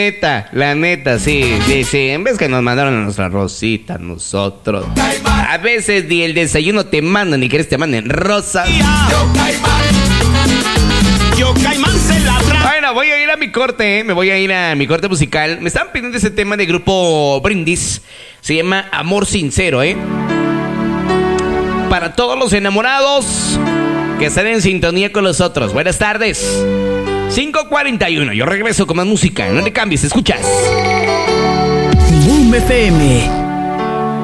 La neta, sí. En vez que nos mandaron a nuestra rosita, nosotros. A veces ni el desayuno te mandan, ni quieres te manden rosas. Yo Caimán se ladra. Bueno, voy a ir a mi corte, me voy a ir a mi corte musical. Me están pidiendo ese tema de Grupo Brindis. Se llama Amor Sincero, Para todos los enamorados que están en sintonía con los otros. Buenas tardes. 5:41, yo regreso con más música. No le cambies, escuchas Boom FM